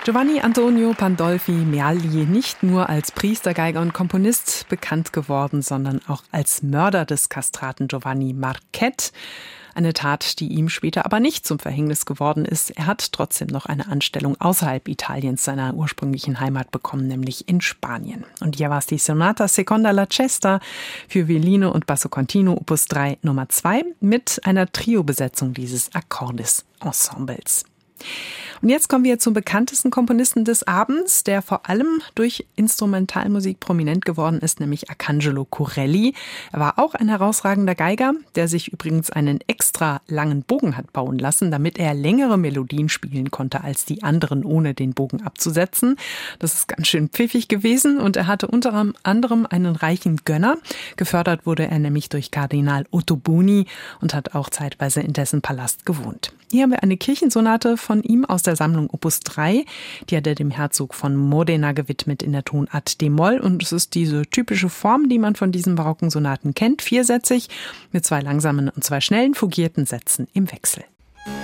Giovanni Antonio Pandolfi Mealli, nicht nur als Priestergeiger und Komponist bekannt geworden, sondern auch als Mörder des Kastraten Giovanni Marquet. Eine Tat, die ihm später aber nicht zum Verhängnis geworden ist. Er hat trotzdem noch eine Anstellung außerhalb Italiens, seiner ursprünglichen Heimat, bekommen, nämlich in Spanien. Und hier war es die Sonata Seconda la Cesta für Violine und Basso Continuo Opus 3 Nummer 2 mit einer Trio-Besetzung dieses Akkordesensembles. Und jetzt kommen wir zum bekanntesten Komponisten des Abends, der vor allem durch Instrumentalmusik prominent geworden ist, nämlich Arcangelo Corelli. Er war auch ein herausragender Geiger, der sich übrigens einen extra langen Bogen hat bauen lassen, damit er längere Melodien spielen konnte als die anderen, ohne den Bogen abzusetzen. Das ist ganz schön pfiffig gewesen und er hatte unter anderem einen reichen Gönner. Gefördert wurde er nämlich durch Kardinal Ottoboni und hat auch zeitweise in dessen Palast gewohnt. Hier haben wir eine Kirchensonate von ihm aus der Sammlung Opus 3. Die hat er dem Herzog von Modena gewidmet in der Tonart d-Moll. Und es ist diese typische Form, die man von diesen barocken Sonaten kennt, viersätzig, mit 2 langsamen und 2 schnellen fugierten Sätzen im Wechsel.